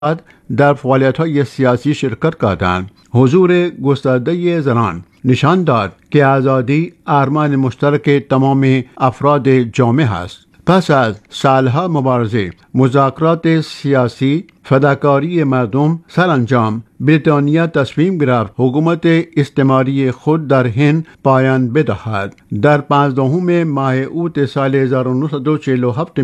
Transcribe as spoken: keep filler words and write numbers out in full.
در فعالیت‌های سیاسی شرکت کردند. حضور گسترده زنان نشان داد که آزادی ارمان مشترک تمام افراد جامعه است. پس از سالها مبارزه، مذاکرات سیاسی، فداکاری مردم، سرانجام بریتانیا تصمیم گرفت حکومت استعماری خود در هند پایان بدهد. در پانزدهم ماه اوت سال هزار و نهصد و چهل و هفت